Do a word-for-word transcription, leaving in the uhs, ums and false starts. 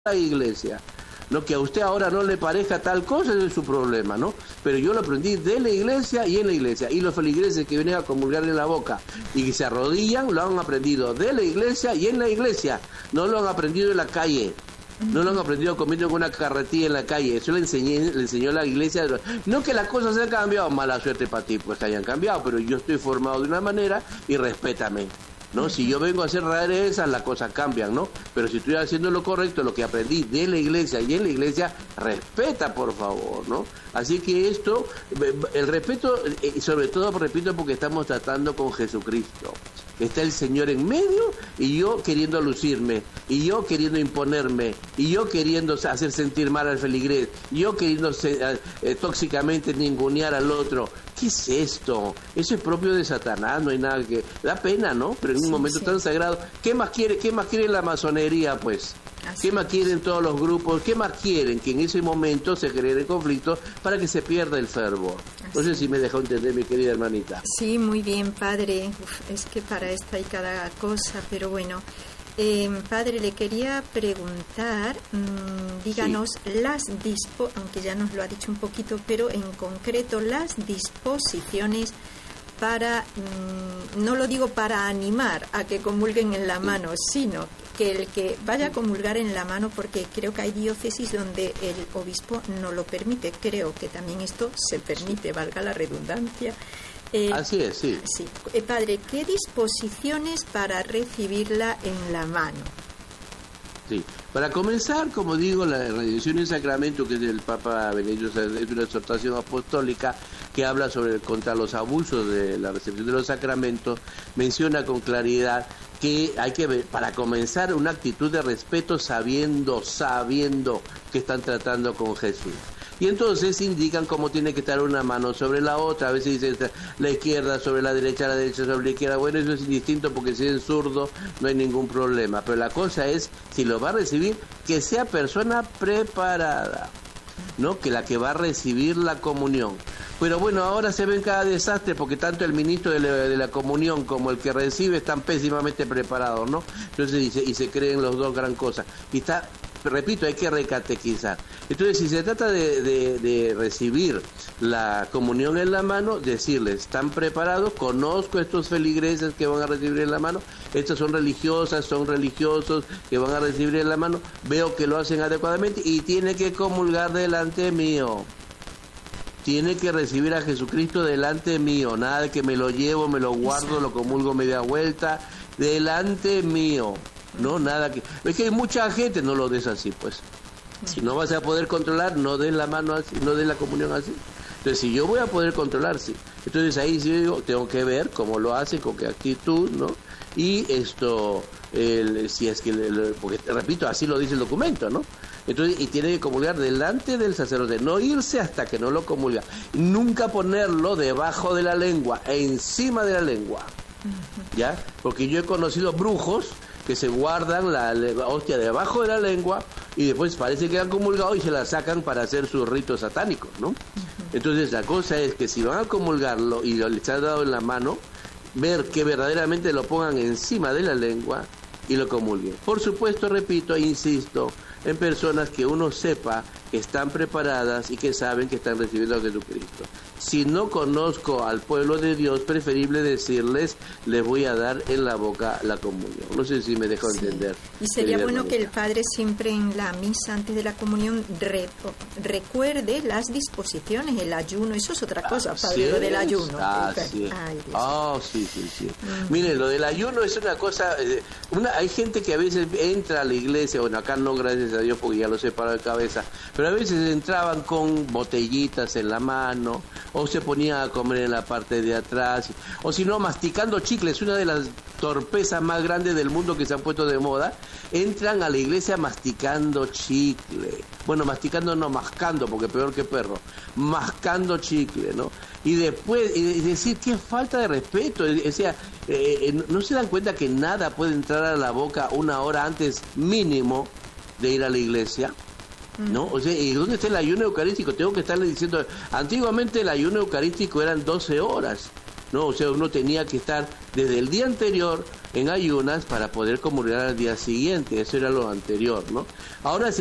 la iglesia. Lo que a usted ahora no le parezca tal cosa es su problema, ¿no? Pero yo lo aprendí de la iglesia y en la iglesia. Y los feligreses que vienen a comulgar en la boca y que se arrodillan, lo han aprendido de la iglesia y en la iglesia. No lo han aprendido en la calle. No lo han aprendido comiendo en una carretilla en la calle. Eso le enseñé, le enseñó la iglesia. No que las cosas se han cambiado, mala suerte para ti, pues que hayan cambiado, pero yo estoy formado de una manera y respétame, ¿no? Si yo vengo a hacer rarezas, las cosas cambian, ¿no? Pero si estoy haciendo lo correcto, lo que aprendí de la iglesia y en la iglesia, respeta, por favor, ¿no? Así que esto, el respeto, sobre todo, repito, porque estamos tratando con Jesucristo. Está el Señor en medio y yo queriendo lucirme, y yo queriendo imponerme, y yo queriendo hacer sentir mal al feligrés, y yo queriendo eh, tóxicamente ningunear al otro. ¿Qué es esto? Eso es propio de Satanás, no hay nada que... Da pena, ¿no? Pero en un sí, momento sí. tan sagrado, ¿qué más quiere, qué más quiere la masonería, pues? Así ¿Qué más quieren todos los grupos? ¿Qué más quieren? Que en ese momento se genere conflicto para que se pierda el fervor. Así. No sé si me dejó entender, mi querida hermanita. Sí, muy bien, padre. Uf, es que para esto hay cada cosa, pero bueno... Eh, padre, le quería preguntar, mmm, díganos sí. las dispo, aunque ya nos lo ha dicho un poquito, pero en concreto las disposiciones para, mmm, no lo digo para animar a que comulguen en la mano, sino que el que vaya a comulgar en la mano, porque creo que hay diócesis donde el obispo no lo permite, creo que también esto se permite, valga la redundancia. Eh, Así es, sí. sí. Eh, padre, ¿qué disposiciones para recibirla en la mano? Sí, para comenzar, como digo, la redención en sacramento, que es del Papa Benedicto, es una exhortación apostólica que habla sobre contra los abusos de la recepción de los sacramentos, menciona con claridad que hay que ver, para comenzar, una actitud de respeto sabiendo, sabiendo que están tratando con Jesús. Y entonces indican cómo tiene que estar una mano sobre la otra. A veces dicen la izquierda sobre la derecha, la derecha sobre la izquierda. Bueno, eso es indistinto porque si es zurdo no hay ningún problema. Pero la cosa es, si lo va a recibir, que sea persona preparada, ¿no? Que la que va a recibir la comunión. Pero bueno, ahora se ven cada desastre porque tanto el ministro de la, de la comunión como el que recibe están pésimamente preparados, ¿no? Entonces, y se, y se creen los dos gran cosas. Y está... Repito, hay que recatequizar. Entonces, si se trata de, de, de recibir la comunión en la mano, decirles, ¿están preparados? Conozco estos feligreses que van a recibir en la mano. Estas son religiosas, son religiosos que van a recibir en la mano. Veo que lo hacen adecuadamente y tiene que comulgar delante mío. Tiene que recibir a Jesucristo delante mío. Nada de que me lo llevo, me lo guardo, lo comulgo media vuelta. Delante mío. No, nada que... Es que hay mucha gente, no lo des así, pues. Si no vas a poder controlar, no des la mano así, no des la comunión así. Entonces, si yo voy a poder controlar, sí. Entonces, ahí sí digo, tengo que ver cómo lo hacen, con qué actitud, ¿no? Y esto, el, si es que... El, porque, repito, así lo dice el documento, ¿no? Entonces, y tiene que comulgar delante del sacerdote, no irse hasta que no lo comulga. Nunca ponerlo debajo de la lengua, encima de la lengua, ¿ya? Porque yo he conocido brujos que se guardan la, la hostia debajo de la lengua y después parece que han comulgado y se la sacan para hacer sus ritos satánicos, ¿no? Uh-huh. Entonces la cosa es que si van a comulgarlo y lo les han dado en la mano, ver que verdaderamente lo pongan encima de la lengua y lo comulguen. Por supuesto, repito e insisto, en personas que uno sepa que están preparadas y que saben que están recibiendo a Jesucristo. Si no conozco al pueblo de Dios, preferible decirles, les voy a dar en la boca la comunión. No sé si me dejo sí. entender. Y sería bueno hermanita. Que el padre siempre en la misa, antes de la comunión, re, recuerde las disposiciones, el ayuno, eso es otra cosa, padre, lo del ayuno. Ah, sí. Ay, oh, sí, sí, sí. Mm. Mire, lo del ayuno es una cosa, una, hay gente que a veces entra a la iglesia, bueno, acá no, gracias a Dios, porque ya lo sé para de cabeza, pero a veces entraban con botellitas en la mano, o se ponía a comer en la parte de atrás, o si no, masticando chicles, una de las torpezas más grandes del mundo que se han puesto de moda. Entran a la iglesia masticando chicle, bueno, masticando no, mascando, porque peor que perro, mascando chicle, ¿no? Y después, y decir, qué falta de respeto, o sea, eh, ¿no se dan cuenta que nada puede entrar a la boca una hora antes mínimo de ir a la iglesia? ¿No? O sea, ¿y dónde está el ayuno eucarístico? Tengo que estarle diciendo, antiguamente el ayuno eucarístico eran doce horas, ¿no? O sea, uno tenía que estar desde el día anterior en ayunas para poder comulgar al día siguiente, eso era lo anterior, ¿no? Ahora se